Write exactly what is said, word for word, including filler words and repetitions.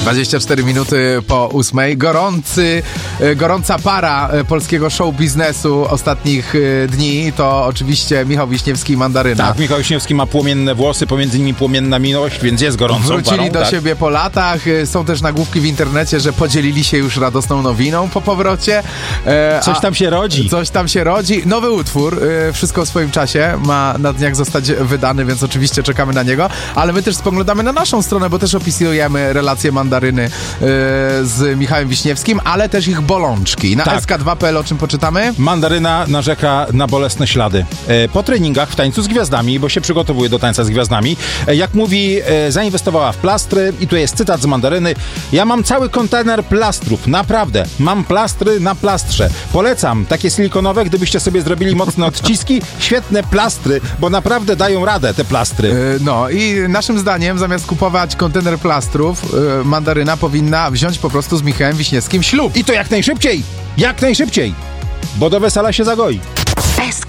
dwadzieścia cztery minuty po ósmej. Gorący, gorąca para polskiego show biznesu ostatnich dni to oczywiście Michał Wiśniewski i Mandaryna. Tak, Michał Wiśniewski ma płomienne włosy, pomiędzy nimi płomienna miłość, więc jest gorącą Wrócili parą, do tak? siebie po latach. Są też nagłówki w internecie, że podzielili się już radosną nowiną po powrocie. E, Coś tam się rodzi. Coś tam się rodzi. Nowy utwór, e, wszystko w swoim czasie, ma na dniach zostać wydany, więc oczywiście czekamy na niego. Ale my też spoglądamy na naszą stronę, bo też opisujemy relacje Mandaryny e, z Michałem Wiśniewskim, ale też ich bolączki. Na Tak. S K dwa kropka P L o czym poczytamy? Mandaryna narzeka na bolesne ślady. E, po treningach w tańcu z gwiazdami, bo się przygotowuje do tańca z gwiazdami, e, jak mówi, e, zainwestowała w plastry i tu jest cytat z Mandaryny. Ja mam cały kontener plastrów, naprawdę. Mam plastry na plastrze. Polecam takie silikonowe, gdybyście sobie zrobili mocne odciski. Świetne plastry, bo naprawdę dają radę te plastry. E, no i naszym zdaniem zamiast kupować kontener plastrów, e, Mandaryna powinna wziąć po prostu z Michałem Wiśniewskim ślub. I to jak najszybciej! Jak najszybciej! Bo do wesela się zagoi. S K